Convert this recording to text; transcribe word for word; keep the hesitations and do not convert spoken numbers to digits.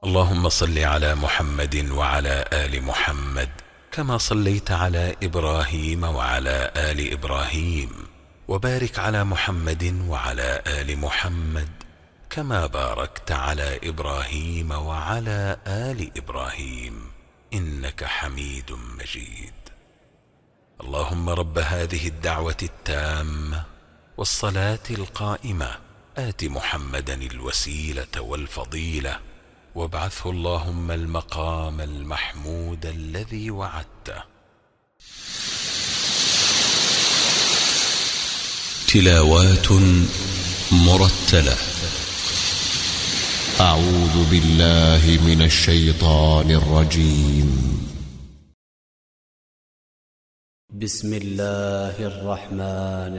اللهم صل على محمد وعلى آل محمد كما صليت على إبراهيم وعلى آل إبراهيم، وبارك على محمد وعلى آل محمد كما باركت على إبراهيم وعلى آل إبراهيم إنك حميد مجيد. اللهم رب هذه الدعوة التامة والصلاة القائمة آت محمدا الوسيلة والفضيلة وابعثه اللهم المقام المحمود الذي وعدته. تلاوات مرتلة. أعوذ بالله من الشيطان الرجيم. بسم الله الرحمن